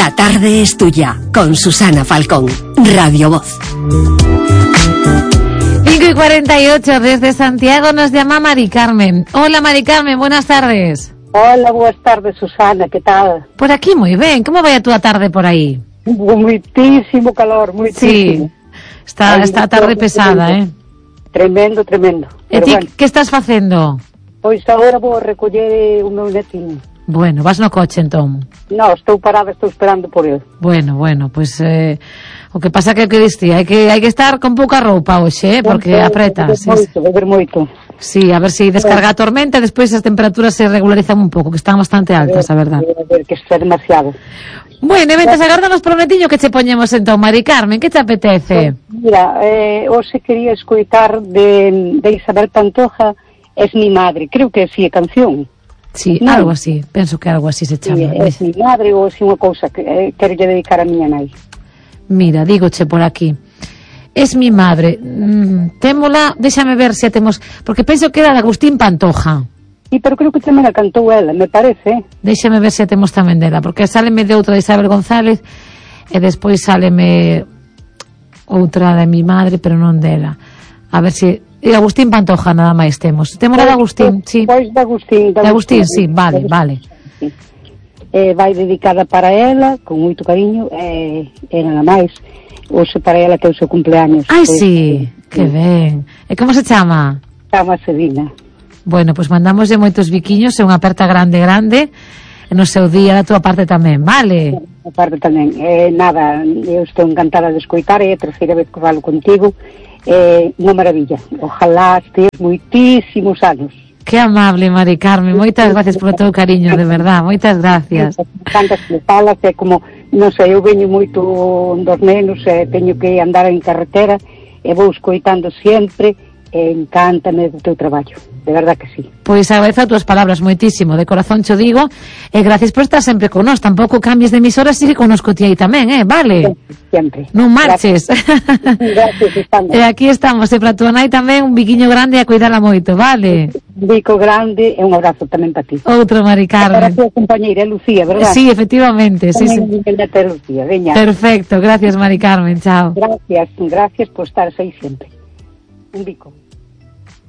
La tarde es tuya, con Susana Falcón, Radio Voz. 5:48 desde Santiago nos llama Mari Carmen. Hola Mari Carmen, buenas tardes. Hola, buenas tardes, Susana, ¿qué tal? Por aquí muy bien, ¿cómo vaya tu tarde por ahí? Muitísimo calor, muitísimo. Sí, está tarde pesada, Tremendo. E ti, bueno, que estás facendo? Pois agora vou recoller o meu netinho. Bueno, vas no coche entón? No, estou parada, estou esperando por ele. Bueno, pues o que pasa que diste, hai que estar con pouca roupa hoxe, porque apreta. Beber moito. Sí, a ver se descarga a tormenta e despois as temperaturas se regularizan un pouco, que están bastante altas, a verdad. A ver, que está demasiado. Bueno, e ventas agárdanos por netiño que che poñemos entón, Mari Carmen, que te apetece? Mira, hoxe quería escoitar de Isabel Pantoja, Es mi madre, creo que sí, é canción. Sí, no, algo así, penso que algo así se chama. Sí, Es mi madre ou así unha cousa que quero lle dedicar a miña nai. Mira, dígoche por aquí. Es mi madre. Témola, déxame ver se a temos, porque penso que era de Agustín Pantoja. Sí, pero creo que tamén a cantou ela, me parece. Déxame ver se a temos tamén dela, porque sáleme de outra de Isabel González e despois sáleme outra de mi madre, pero non dela. A ver se Agustín Pantoja nada máis temos. Temos de Agustín, sí. Pois de Agustín, sí, vale. Sí. Vai dedicada para ela, con moito cariño, e nada máis. Hoxe para ela que é o seu cumpleaños. Ai, sí, que ben. E como se chama? Chama Sedina. Bueno, pois mandamoslle moitos biquiños e unha aperta grande e no seu día da túa parte tamén, vale? Da parte tamén. Nada, eu estou encantada de escoitar, é a terceira vez que falo contigo. Unha maravilla. Ojalá estes moitísimos anos. Que amable, Mari Carmen, moitas gracias polo teu cariño, de verdad, moitas gracias. Tantas que falas, é como, non sei, eu veño moito dos nenos, teño que andar en carretera, e vou escoitando sempre, e encántame do teu traballo, de verdad que sí. Pois agradezo as túas palabras moitísimo, de corazón cho digo, e gracias por estar sempre con nós, tampouco cambies de emisora, sigue connosco ti aí tamén, vale? Sempre. Non marches. Gracias, estamos. E aquí estamos, e para túa nai tamén un biquiño grande a cuidala moito, vale? Un bico grande e un abrazo tamén para ti. Outro, Mari Carmen. Para a tua compañeira, Lucía, verdad? Sí, efectivamente, sí. Lucía, veña. Perfecto, gracias, Mari Carmen, chao. Gracias por estar aí sempre. Un bico.